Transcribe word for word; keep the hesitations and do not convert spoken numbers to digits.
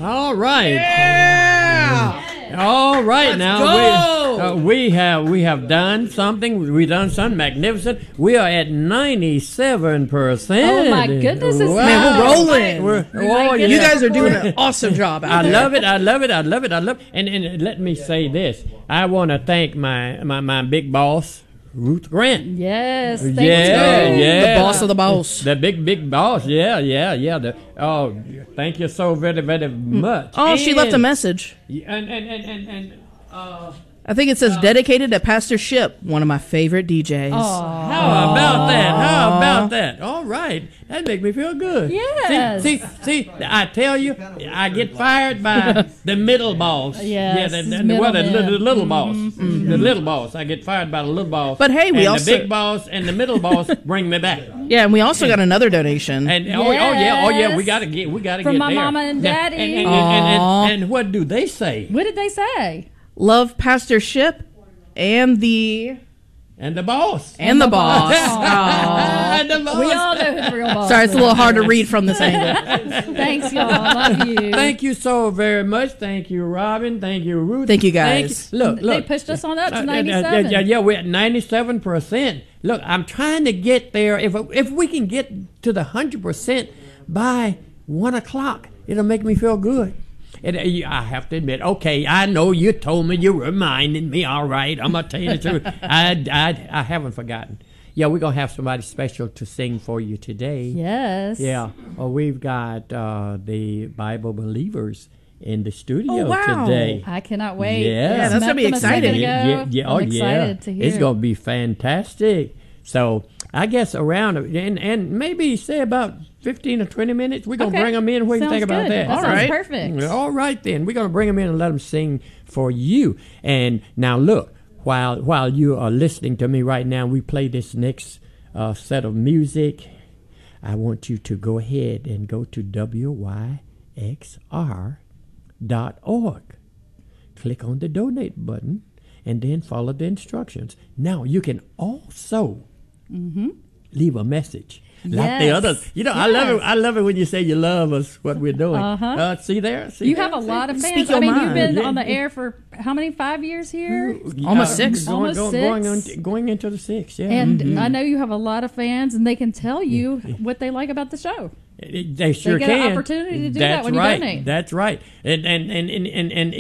All right. Yeah. All right. Let's now go. we uh, we have we have done something. We've done something magnificent. We are at ninety-seven percent. Oh my goodness, it's wow. Man, we're rolling. We're, might oh, get You yeah. guys are doing an awesome job out I there. love it. I love it. I love it. I love it. I love it. And, and let me say this. I want to thank my, my, my big boss, Ruth Grant. Yes. Thank Yeah, you. yeah. The boss of the boss. The big, big boss. Yeah, yeah, yeah. The, oh, thank you so very, very much. Oh, she left a And- message. And, and, and, and, and uh, I think it says dedicated to Pastor Ship, one of my favorite D Js. how about that? How about that? All right. That makes me feel good. Yes. See, see, see, I tell you, I get fired by the middle boss. Yes, Yeah, the, his the, what, the, middleman. the little boss. The little boss. I get fired by the little boss. But hey, we and also- the big boss and the middle boss bring me back. Yeah, and we also got another donation. And oh, oh yeah, oh yeah, we Yes. gotta get, we gotta From get my there. mama and Now, daddy. And, and, and, Aw. and, and, and what do they say? What did they say? Love Pastor Ship and the And the boss. and the boss. And the boss. We all know who the real boss Sorry, it's a little is. hard to read from this angle. Thanks, y'all. Love you. Thank you so very much. Thank you, Robin. Thank you, Ruth. Thank you, guys. Thank you. Look, They look. pushed us on up Uh, to uh, uh, ninety-seven. Yeah, yeah, we're at ninety-seven percent. Look, I'm trying to get there. If if we can get to the one hundred percent by one o'clock, it'll make me feel good. And uh, you- I have to admit, okay, I know you told me, you reminded me. All right, I'm gonna tell you the truth. I, I, I haven't forgotten. Yeah, we're gonna have somebody special to sing for you today. Yes. Yeah. Oh, we've got uh, the Bible believers in the studio Oh, wow. today. I cannot wait. Yeah. Yeah, that's Met gonna be them a second exciting. ago. Yeah, yeah, oh I'm excited yeah. to hear It's it. gonna be fantastic. So I guess around and and maybe say about fifteen or twenty minutes. We're gonna Okay. bring them in. What do you Sounds think about good. that? That All sounds right. perfect. All right then. We're gonna bring them in and let them sing for you. And now look, while while you are listening to me right now, we play this next uh, set of music. I want you to go ahead and go to W Y X R dot org. Click on the donate button and then follow the instructions. Now you can also leave a message. Like the Yes. others. You know, I love it. Yes. I love it when you say you love us, what we're doing. Uh-huh. Uh, see there? See You there? have a See? lot of Speak fans. your I mean, mind. you've been Yeah. on the air for how many? Five years here? Almost six. Going, Almost going, six. Going, on, going into the six, yeah. And I know you have a lot of fans, and they can tell you what they like about the show. It- They sure get an can. opportunity to do That's that when you right. donate. That's right. And and and and and, and